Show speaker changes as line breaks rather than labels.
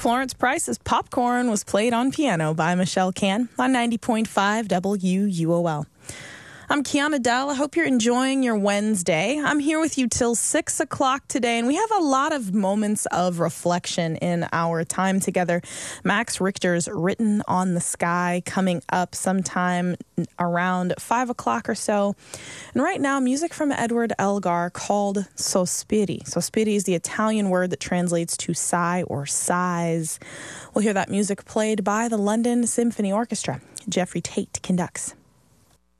Florence Price's Popcorn was played on piano by Michelle Can on 90.5 WUOL. I'm Kiana Dell. I hope you're enjoying your Wednesday. I'm here with you till 6 o'clock today, and we have a lot of moments of reflection in our time together. Max Richter's Written on the Sky coming up sometime around 5 o'clock or so. And right now, music from Edward Elgar called Sospiri. Sospiri is the Italian word that translates to sigh or sighs. We'll hear that music played by the London Symphony Orchestra. Jeffrey Tate conducts.